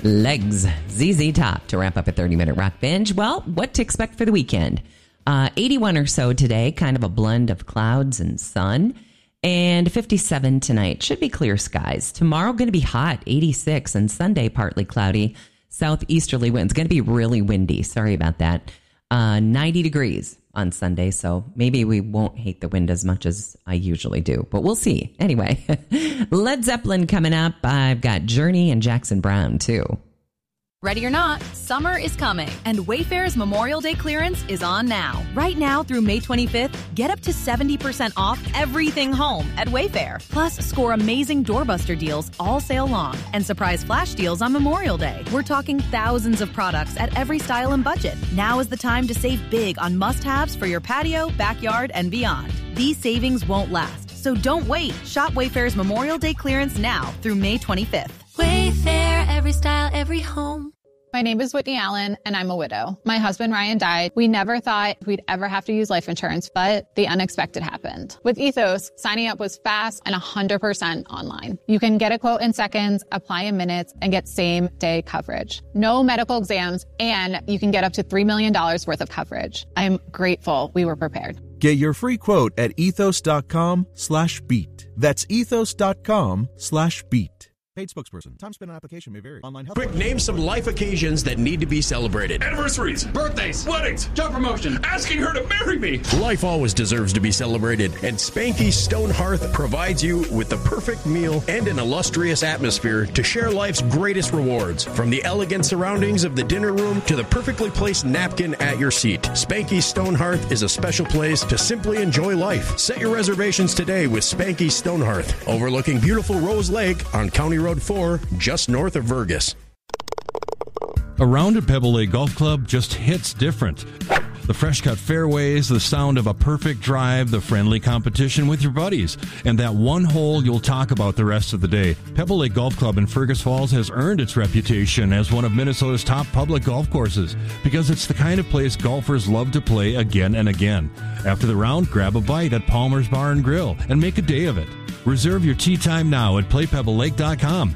Legs, ZZ Top to wrap up a 30-minute rock binge. Well, what to expect for the weekend? 81 or so today, kind of a blend of clouds and sun. And 57 tonight. Should be clear skies. Tomorrow going to be hot, 86, and Sunday partly cloudy. Southeasterly winds. Going to be really windy. Sorry about that. 90 degrees on Sunday, so maybe we won't hate the wind as much as I usually do, but we'll see. Anyway, Led Zeppelin coming up. I've got Journey and Jackson Browne, too. Ready or not, summer is coming, and Wayfair's Memorial Day clearance is on now. Right now through May 25th, get up to 70% off everything home at Wayfair. Plus, score amazing doorbuster deals all sale long and surprise flash deals on Memorial Day. We're talking thousands of products at every style and budget. Now is the time to save big on must-haves for your patio, backyard, and beyond. These savings won't last, so don't wait. Shop Wayfair's Memorial Day clearance now through May 25th. Wayfair, every style, every home. My name is Whitney Allen, and I'm a widow. My husband, Ryan, died. We never thought we'd ever have to use life insurance, but the unexpected happened. With Ethos, signing up was fast and 100% online. You can get a quote in seconds, apply in minutes, and get same-day coverage. No medical exams, and you can get up to $3 million worth of coverage. I'm grateful we were prepared. Get your free quote at ethos.com/beat. That's ethos.com/beat. Paid spokesperson. Time spent on application may vary. Online help. Quick, name some life occasions that need to be celebrated. Anniversaries, birthdays, weddings, job promotion, asking her to marry me. Life always deserves to be celebrated, and Spanky's Stone Hearth provides you with the perfect meal and an illustrious atmosphere to share life's greatest rewards. From the elegant surroundings of the dinner room to the perfectly placed napkin at your seat, Spanky's Stone Hearth is a special place to simply enjoy life. Set your reservations today with Spanky's Stone Hearth, overlooking beautiful Rose Lake on County Road 4, just north of Vergas. A round at Pebble Lake Golf Club just hits different. The fresh-cut fairways, the sound of a perfect drive, the friendly competition with your buddies, and that one hole you'll talk about the rest of the day. Pebble Lake Golf Club in Fergus Falls has earned its reputation as one of Minnesota's top public golf courses because it's the kind of place golfers love to play again and again. After the round, grab a bite at Palmer's Bar and Grill and make a day of it. Reserve your tee time now at playpebblelake.com.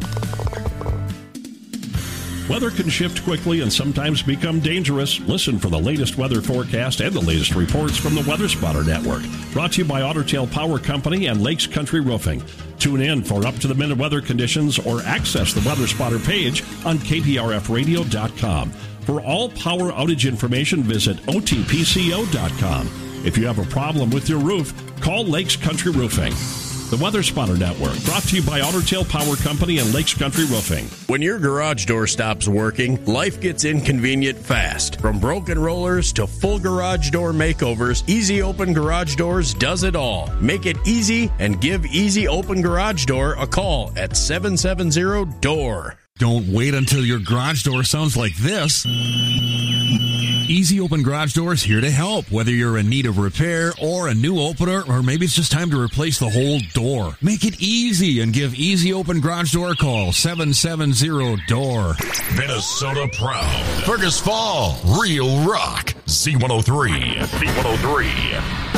Weather can shift quickly and sometimes become dangerous. Listen for the latest weather forecast and the latest reports from the Weather Spotter Network. Brought to you by Otter Tail Power Company and Lakes Country Roofing. Tune in for up-to-the-minute weather conditions or access the Weather Spotter page on kprfradio.com. For all power outage information, visit otpco.com. If you have a problem with your roof, call Lakes Country Roofing. The Weather Spotter Network, brought to you by Otter Tail Power Company and Lakes Country Roofing. When your garage door stops working, life gets inconvenient fast. From broken rollers to full garage door makeovers, Easy Open Garage Doors does it all. Make it easy and give Easy Open Garage Door a call at 770-DOOR. Don't wait until your garage door sounds like this. Easy Open Garage Door is here to help, whether you're in need of repair or a new opener, or maybe it's just time to replace the whole door. Make it easy and give Easy Open Garage Door a call, 770-DOOR. Minnesota proud. Fergus Fall, real rock. Z103.